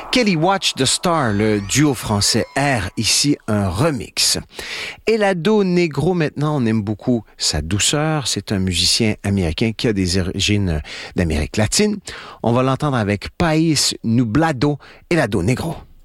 Kelly Watch the Star, le duo français R, ici un remix. Helado Negro, maintenant, on aime beaucoup sa douceur. C'est un musicien américain qui a des origines d'Amérique latine. On va l'entendre avec País Nublado, Helado Negro.